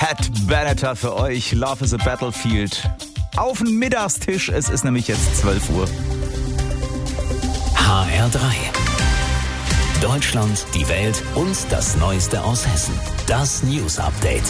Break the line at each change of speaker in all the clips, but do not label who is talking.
Pat Benatar für euch. Love is a Battlefield. Auf den Mittagstisch. Es ist nämlich jetzt 12 Uhr.
HR3. Deutschland, die Welt und das Neueste aus Hessen. Das News Update.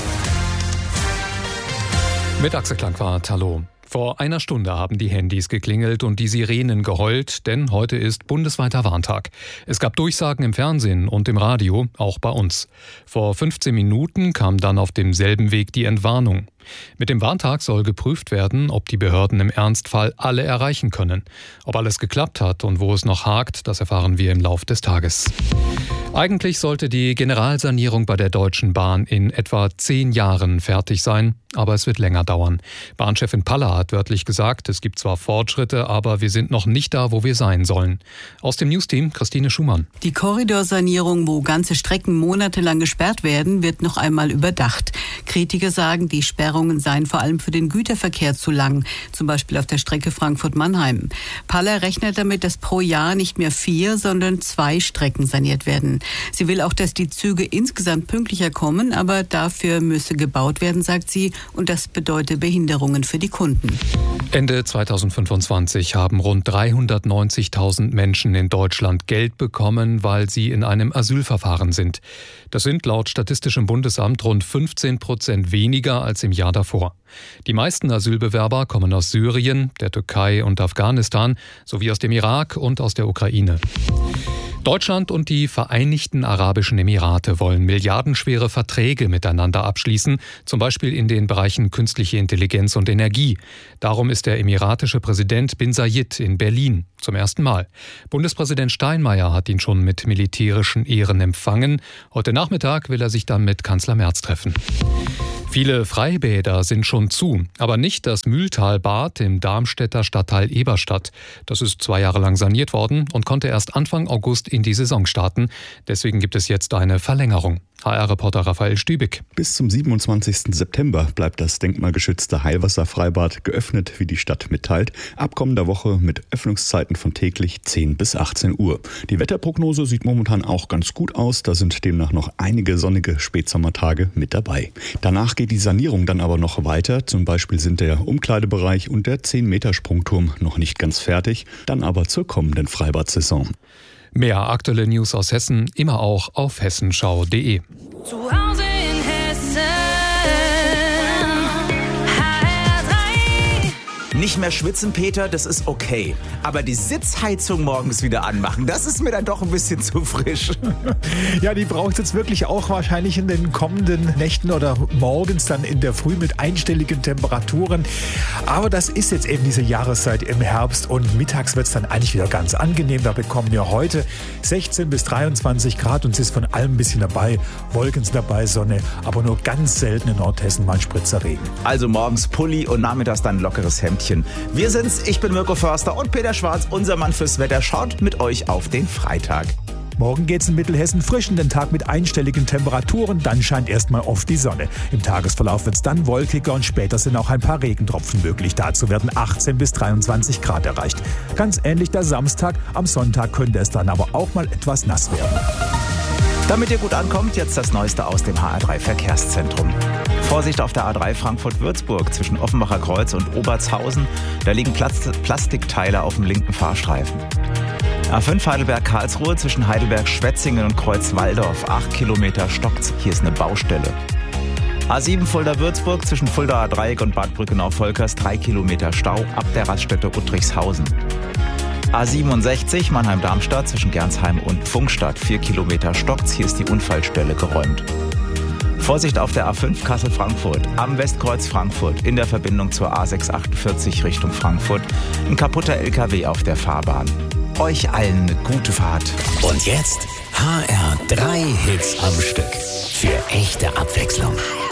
Mit Axel Klangwart, hallo. Vor einer Stunde haben die Handys geklingelt und die Sirenen geheult, denn heute ist bundesweiter Warntag. Es gab Durchsagen im Fernsehen und im Radio, auch bei uns. Vor 15 Minuten kam dann auf demselben Weg die Entwarnung. Mit dem Warntag soll geprüft werden, ob die Behörden im Ernstfall alle erreichen können. Ob alles geklappt hat und wo es noch hakt, das erfahren wir im Lauf des Tages. Eigentlich sollte die Generalsanierung bei der Deutschen Bahn in etwa 10 Jahren fertig sein, aber es wird länger dauern. Bahnchefin Paller hat wörtlich gesagt, es gibt zwar Fortschritte, aber wir sind noch nicht da, wo wir sein sollen. Aus dem Newsteam Christine Schumann.
Die Korridorsanierung, wo ganze Strecken monatelang gesperrt werden, wird noch einmal überdacht. Kritiker sagen, die Sperrungen seien vor allem für den Güterverkehr zu lang, zum Beispiel auf der Strecke Frankfurt-Mannheim. Paller rechnet damit, dass pro Jahr nicht mehr 4, sondern 2 Strecken saniert werden. Sie will auch, dass die Züge insgesamt pünktlicher kommen, aber dafür müsse gebaut werden, sagt sie, und das bedeutet Behinderungen für die Kunden.
Ende 2025 haben rund 390.000 Menschen in Deutschland Geld bekommen, weil sie in einem Asylverfahren sind. Das sind laut Statistischem Bundesamt rund 15% weniger als im Jahr davor. Die meisten Asylbewerber kommen aus Syrien, der Türkei und Afghanistan sowie aus dem Irak und aus der Ukraine. Deutschland und die Vereinigten Arabischen Emirate wollen milliardenschwere Verträge miteinander abschließen, zum Beispiel in den Bereichen künstliche Intelligenz und Energie. Darum ist der emiratische Präsident Bin Zayed in Berlin zum ersten Mal. Bundespräsident Steinmeier hat ihn schon mit militärischen Ehren empfangen. Heute Nachmittag will er sich dann mit Kanzler Merz treffen. Viele Freibäder sind schon zu, aber nicht das Mühltalbad im Darmstädter Stadtteil Eberstadt. Das ist 2 Jahre lang saniert worden und konnte erst Anfang August in die Saison starten. Deswegen gibt es jetzt eine Verlängerung. HR-Reporter Raphael Stübig.
Bis zum 27. September bleibt das denkmalgeschützte Heilwasserfreibad geöffnet, wie die Stadt mitteilt. Ab kommender Woche mit Öffnungszeiten von täglich 10 bis 18 Uhr. Die Wetterprognose sieht momentan auch ganz gut aus. Da sind demnach noch einige sonnige Spätsommertage mit dabei. Danach geht die Sanierung dann aber noch weiter. Zum Beispiel sind der Umkleidebereich und der 10-Meter-Sprungturm noch nicht ganz fertig. Dann aber zur kommenden Freibad-Saison.
Mehr aktuelle News aus Hessen immer auch auf hessenschau.de.
Zu Hause in Hessen, HR3.
Nicht mehr schwitzen, Peter, das ist okay. Aber die Sitzheizung morgens wieder anmachen, das ist mir dann doch ein bisschen zu frisch.
Ja, die braucht es jetzt wirklich auch wahrscheinlich in den kommenden Nächten oder morgens dann in der Früh mit einstelligen Temperaturen. Aber das ist jetzt eben diese Jahreszeit im Herbst und mittags wird es dann eigentlich wieder ganz angenehm. Da bekommen wir heute 16 bis 23 Grad und es ist von allem ein bisschen dabei. Wolken sind dabei, Sonne, aber nur ganz selten in Nordhessen mal ein Spritzer Regen.
Also morgens Pulli und nachmittags dann lockeres Hemdchen. Wir sind's, ich bin Mirko Förster und Peter Schwarz, unser Mann fürs Wetter, schaut mit euch auf den Freitag.
Morgen geht's in Mittelhessen frisch in den Tag mit einstelligen Temperaturen, dann scheint erstmal oft die Sonne. Im Tagesverlauf wird's dann wolkiger und später sind auch ein paar Regentropfen möglich. Dazu werden 18 bis 23 Grad erreicht. Ganz ähnlich der Samstag, am Sonntag könnte es dann aber auch mal etwas nass werden.
Damit ihr gut ankommt, jetzt das Neueste aus dem HR3 Verkehrszentrum. Vorsicht auf der A3 Frankfurt-Würzburg zwischen Offenbacher Kreuz und Obertshausen. Da liegen Plastikteile auf dem linken Fahrstreifen. A5 Heidelberg-Karlsruhe zwischen Heidelberg-Schwetzingen und Kreuz-Walldorf. 8 Kilometer stockt's. Hier ist eine Baustelle. A7 Fulda-Würzburg zwischen Fuldaer Dreieck und Bad Brückenau-Volkers. 3 Kilometer Stau ab der Raststätte Uttrichshausen. A67 Mannheim-Darmstadt zwischen Gernsheim und Pfungstadt. 4 Kilometer stockt's. Hier ist die Unfallstelle geräumt. Vorsicht auf der A5 Kassel-Frankfurt, am Westkreuz Frankfurt, in der Verbindung zur A648 Richtung Frankfurt. Ein kaputter LKW auf der Fahrbahn. Euch allen eine gute Fahrt.
Und jetzt HR3 Hits am Stück. Für echte Abwechslung.